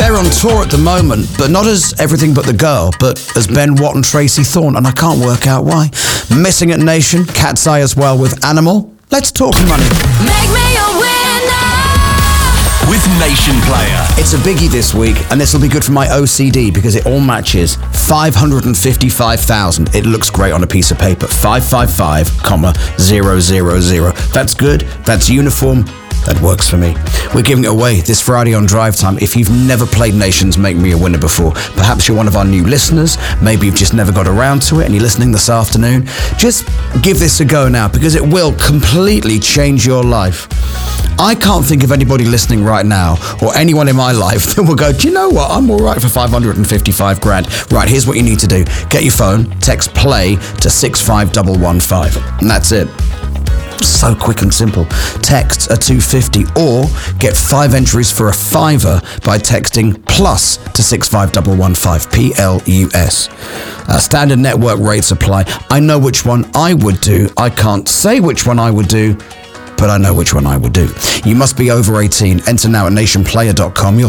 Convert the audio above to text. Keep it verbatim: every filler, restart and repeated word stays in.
They're on tour at the moment, but not as Everything But the Girl, but as Ben Watt and Tracy Thorn, and I can't work out why. Missing at Nation, Cat's Eye as well with Animal. Let's talk money. Make me a winner with Nation Player. It's a biggie this week, and this will be good for my O C D because it all matches. five hundred fifty-five thousand. It looks great on a piece of paper. five five five, zero zero zero. That's good. That's uniform. That works for me. We're giving it away this Friday on Drive Time. If you've never played Nation's Make Me a Winner before, perhaps you're one of our new listeners, maybe you've just never got around to it and you're listening this afternoon, just give this a go now because it will completely change your life. I can't think of anybody listening right now or anyone in my life that will go, do you know what? I'm all right for five hundred fifty-five grand. Right, here's what you need to do. Get your phone, text play to six five one one five, and that's it. So quick and simple. Texts are two fifty or get five entries for a fiver by texting plus to six five one one five, P L U S. Uh, standard network rates apply. I know which one I would do. I can't say which one I would do, but I know which one I would do. You must be over eighteen. Enter now at nation player dot com. You'll